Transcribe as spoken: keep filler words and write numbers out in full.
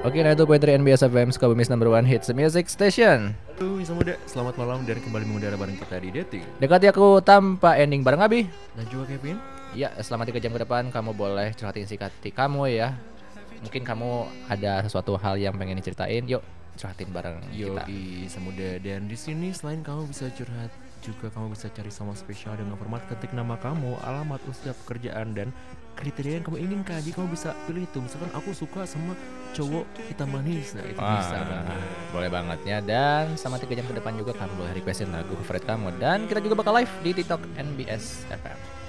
Oke, nah itu poin dari N B S F M, Sukabumi's number one hits music station. Halo Insan Muda, selamat malam dan kembali mengudara bareng kita di Dating. Dekati aku tanpa ending bareng Abi. Dan juga Kevin. Ya, selama tiga jam ke depan kamu boleh curhatin isi hati kamu ya. Mungkin kamu ada sesuatu hal yang pengen diceritain, yuk curhatin bareng Yo kita. Insan Muda, dan di sini selain kamu bisa curhat, juga kamu bisa cari sama spesial dengan format ketik nama kamu, alamat, usia, pekerjaan, dan kriteria yang kamu inginkan. Jadi kamu bisa pilih itu. Misalkan aku suka sama cowok hitam manis, nah itu bisa banget. Boleh banget ya. Dan sama tiga jam ke depan juga kamu boleh requestin lagu favorit kamu. Dan kita juga bakal live di TikTok N B S F M.